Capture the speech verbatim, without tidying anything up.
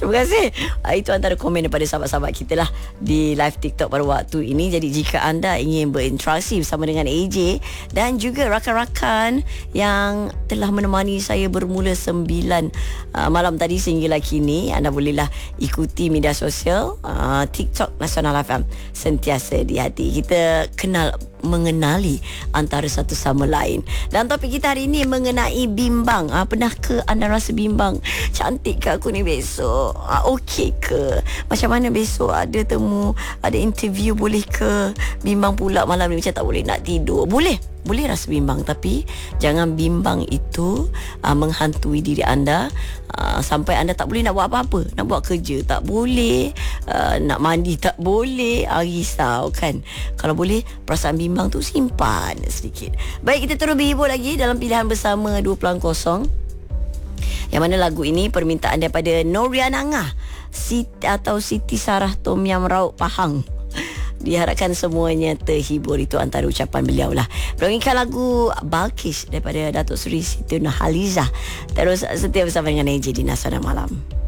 Terima kasih. Uh, itu antara komen daripada sahabat-sahabat kita lah di live TikTok pada waktu ini. Jadi jika anda ingin berinteraksi bersama dengan A J dan juga rakan-rakan yang telah menemani saya bermula sembilan uh, malam tadi sehinggalah kini, anda bolehlah ikuti media sosial uh, TikTok Nasional F M sentiasa di hati. Kita kenal mengenali antara satu sama lain. Dan topik kita hari ini mengenai bimbang. Ha, pernah ke anda rasa bimbang? Cantik ke aku ni besok? Ha, okey ke? Macam mana besok ada temu, ada interview, boleh ke? Bimbang pula malam ni macam tak boleh nak tidur. Boleh. Boleh rasa bimbang, tapi jangan bimbang itu uh, menghantui diri anda uh, sampai anda tak boleh nak buat apa-apa. Nak buat kerja tak boleh, uh, nak mandi tak boleh, uh, risau kan. Kalau boleh, perasaan bimbang tu simpan sedikit. Baik, kita terus berhibur lagi dalam pilihan bersama dua peluang kosong. Yang mana lagu ini permintaan daripada Noriana Ngah Siti, atau Siti Sarah Tom Yam Rauk Pahang. Diharapkan semuanya terhibur. Itu antara ucapan beliau lah. Menyanyikan lagu Balkis daripada Datuk Seri Siti Nurhalizah. Terus setia bersama dengan A J di Nasional Malam.